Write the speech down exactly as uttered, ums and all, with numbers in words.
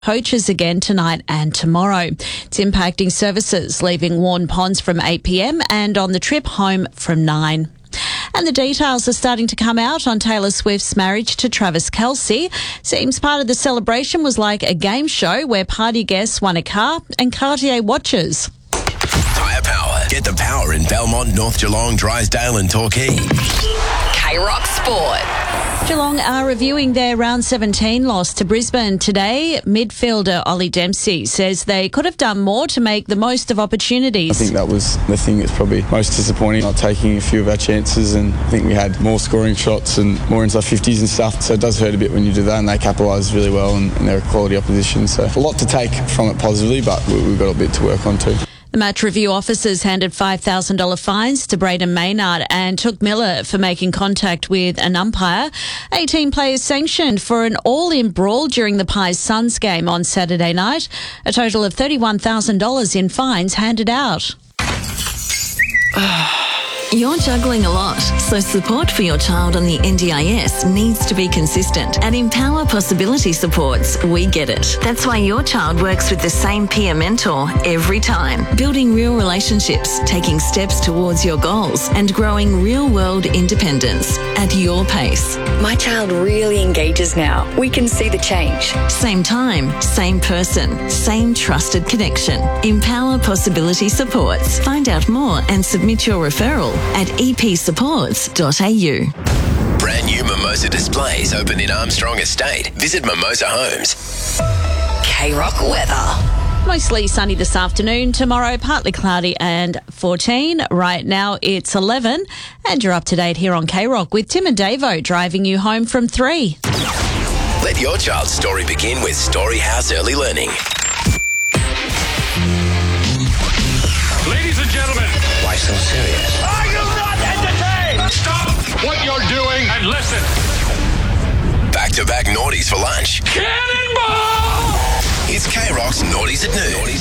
Poachers again tonight and tomorrow. It's impacting services, leaving Warn Ponds from eight p.m. and on the trip home from nine. And the details are starting to come out on Taylor Swift's marriage to Travis Kelce. Seems part of the celebration was like a game show where party guests won a car and Cartier watches. Tyre Power. Get the power in Belmont, North Geelong, Drysdale and Torquay. K-Rock Sport. Geelong are reviewing their round seventeen loss to Brisbane today. Midfielder Ollie Dempsey says they could have done more to make the most of opportunities. I think that was the thing that's probably most disappointing, not taking a few of our chances, and I think we had more scoring shots and more inside fifties and stuff, so it does hurt a bit when you do that, and they capitalised really well and, and they're a quality opposition, so a lot to take from it positively, but we, we've got a bit to work on too. The match review officers handed five thousand dollars fines to Braden Maynard and took Miller for making contact with an umpire. eighteen players sanctioned for an all-in brawl during the Pies Suns game on Saturday night. A total of thirty-one thousand dollars in fines handed out. You're juggling a lot, so support for your child on the N D I S needs to be consistent. At Empower Possibility Supports, we get it. That's why your child works with the same peer mentor every time, building real relationships, taking steps towards your goals, and growing real-world independence at your pace. My child really engages now. We can see the change. Same time, same person, same trusted connection. Empower Possibility Supports. Find out more and submit your referral at e p supports dot a u. Brand new Mimosa displays open in Armstrong Estate. Visit Mimosa Homes. K-Rock weather. Mostly sunny this afternoon. Tomorrow, partly cloudy and fourteen. Right now, it's eleven. And you're up to date here on K-Rock with Tim and Davo driving you home from three. Let your child's story begin with Storyhouse Early Learning. Ladies and gentlemen. Why so serious? Are you not entertained? Stop what you're doing and listen. Back-to-back naughties for lunch. Cannonball! It's K-Rock's Naughties at Noon.